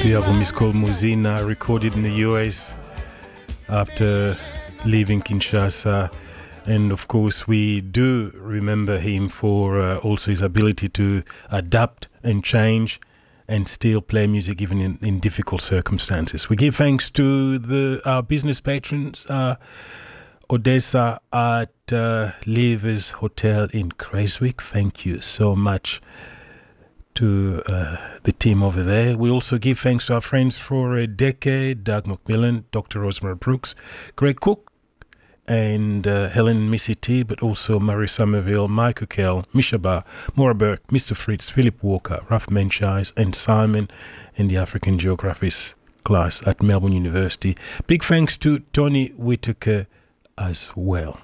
The album is called Muzina, recorded in the US after leaving Kinshasa. And of course, we do remember him for also his ability to adapt and change and still play music even in difficult circumstances. We give thanks to our business patrons, Odessa at Leavers Hotel in Craigwick. Thank you so much to the team over there. We also give thanks to our friends for a decade, Doug McMillan, Dr. Rosemary Brooks, Greg Cook, and Helen Missy T, but also Murray Somerville, Michael Kell, Misha Bar, Maura Burke, Mr. Fritz, Philip Walker, Ralph Menchise, and Simon in the African Geographies class at Melbourne University. Big thanks to Tony Whitaker as well.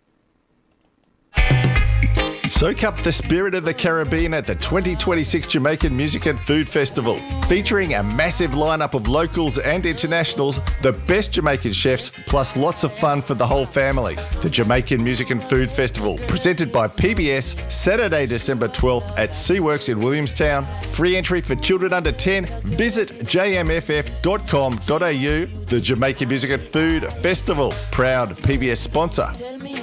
Soak up the spirit of the Caribbean at the 2026 Jamaican Music and Food Festival. Featuring a massive lineup of locals and internationals, the best Jamaican chefs, plus lots of fun for the whole family. The Jamaican Music and Food Festival, presented by PBS, Saturday, December 12th at SeaWorks in Williamstown. Free entry for children under 10. Visit jmff.com.au. The Jamaican Music and Food Festival, proud PBS sponsor.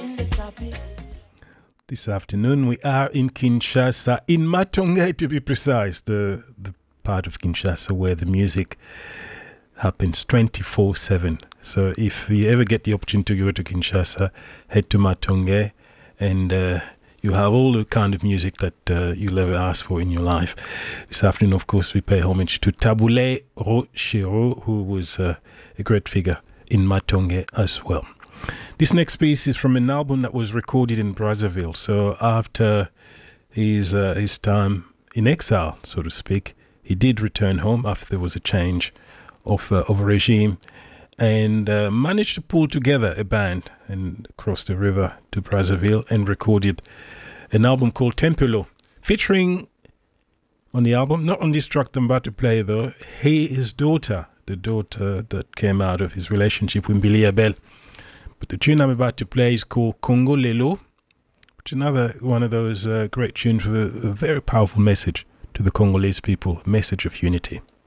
This afternoon we are in Kinshasa, in Matonge to be precise, the part of Kinshasa where the music happens 24/7. So if you ever get the opportunity to go to Kinshasa, head to Matonge and you have all the kind of music that you'll ever ask for in your life. This afternoon, of course, we pay homage to Taboulé Rochereau, who was a great figure in Matonge as well. This next piece is from an album that was recorded in Brazzaville. So after his time in exile, so to speak, he did return home after there was a change of regime, and managed to pull together a band and cross the river to Brazzaville and recorded an album called Tempelo, featuring on the album, not on this track I'm about to play though, his daughter, the daughter that came out of his relationship with Billy Abel. But the tune I'm about to play is called Congo Lelo, which is another one of those great tunes with a very powerful message to the Congolese people, a message of unity.